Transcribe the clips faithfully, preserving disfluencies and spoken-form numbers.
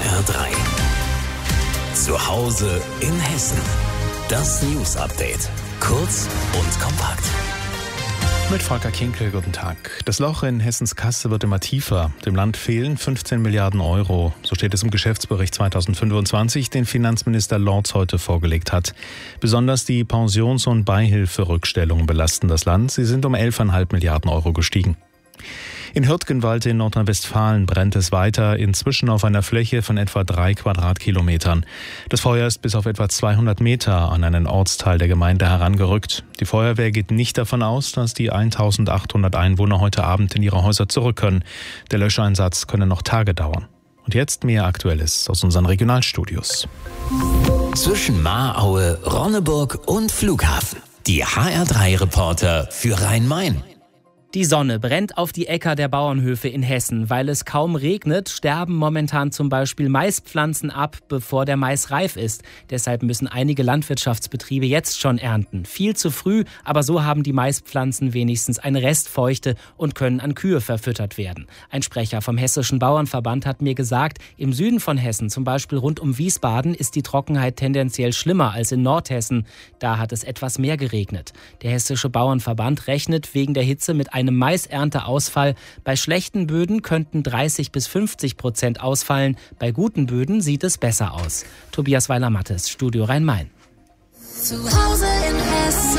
R drei. Zu Hause in Hessen. Das News Update. Kurz und kompakt. Mit Volker Kinkel, guten Tag. Das Loch in Hessens Kasse wird immer tiefer. Dem Land fehlen fünfzehn Milliarden Euro. So steht es im Geschäftsbericht zweitausendfünfundzwanzig, den Finanzminister Lorz heute vorgelegt hat. Besonders die Pensions- und Beihilferückstellungen belasten das Land. Sie sind um elf Komma fünf Milliarden Euro gestiegen. In Hürtgenwalde in Nordrhein-Westfalen brennt es weiter, inzwischen auf einer Fläche von etwa drei Quadratkilometern. Das Feuer ist bis auf etwa zweihundert Meter an einen Ortsteil der Gemeinde herangerückt. Die Feuerwehr geht nicht davon aus, dass die eintausendachthundert Einwohner heute Abend in ihre Häuser zurück können. Der Löscheinsatz könne noch Tage dauern. Und jetzt mehr Aktuelles aus unseren Regionalstudios. Zwischen Mahraue, Ronneburg und Flughafen. Die H R drei Reporter für Rhein-Main. Die Sonne brennt auf die Äcker der Bauernhöfe in Hessen. Weil es kaum regnet, sterben momentan zum Beispiel Maispflanzen ab, bevor der Mais reif ist. Deshalb müssen einige Landwirtschaftsbetriebe jetzt schon ernten. Viel zu früh, aber so haben die Maispflanzen wenigstens eine Restfeuchte und können an Kühe verfüttert werden. Ein Sprecher vom Hessischen Bauernverband hat mir gesagt, im Süden von Hessen, zum Beispiel rund um Wiesbaden, ist die Trockenheit tendenziell schlimmer als in Nordhessen. Da hat es etwas mehr geregnet. Der Hessische Bauernverband rechnet wegen der Hitze mit einem einem Maisernteausfall. Bei schlechten Böden könnten dreißig bis fünfzig Prozent ausfallen. Bei guten Böden sieht es besser aus. Tobias Weiler-Mattes, Studio Rhein-Main. Zu Hause in Hessen.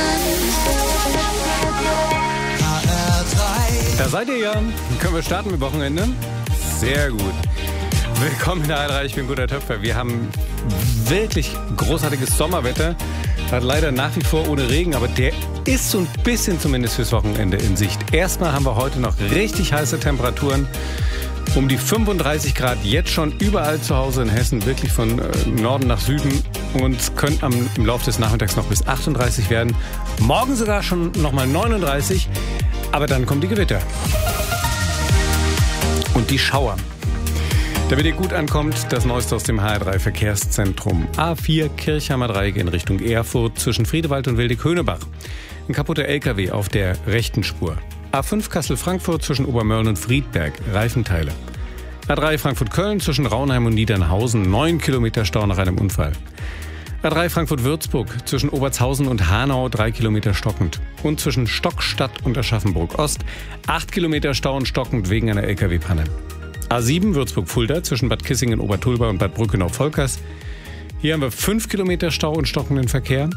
H R drei. Da seid ihr ja. Können wir starten mit Wochenende? Sehr gut. Willkommen in der H R drei, ich bin Gunnar Töpfer. Wir haben wirklich großartiges Sommerwetter. Hat leider nach wie vor ohne Regen, aber der ist so ein bisschen zumindest fürs Wochenende in Sicht. Erstmal haben wir heute noch richtig heiße Temperaturen. Um die fünfunddreißig Grad jetzt schon überall zu Hause in Hessen, wirklich von Norden nach Süden. Und können am, im Laufe des Nachmittags noch bis achtunddreißig werden. Morgen sogar schon nochmal neununddreißig. Aber dann kommen die Gewitter. Und die Schauer. Damit ihr gut ankommt, das Neueste aus dem H R drei Verkehrszentrum. A vier Kirchheimer Dreieck in Richtung Erfurt zwischen Friedewald und Wildig-Höneberg. Ein kaputter L K W auf der rechten Spur. A fünf Kassel-Frankfurt zwischen Obermörlen und Friedberg, Reifenteile. A drei Frankfurt-Köln zwischen Raunheim und Niedernhausen, neun Kilometer Stau nach einem Unfall. A drei Frankfurt-Würzburg zwischen Obertshausen und Hanau, drei Kilometer stockend. Und zwischen Stockstadt und Aschaffenburg-Ost, acht Kilometer Stau und stockend wegen einer L K W-Panne. A sieben Würzburg-Fulda zwischen Bad Kissingen, Obertulba und Bad Brückenau-Volkers. Hier haben wir fünf Kilometer Stau und stockenden Verkehr.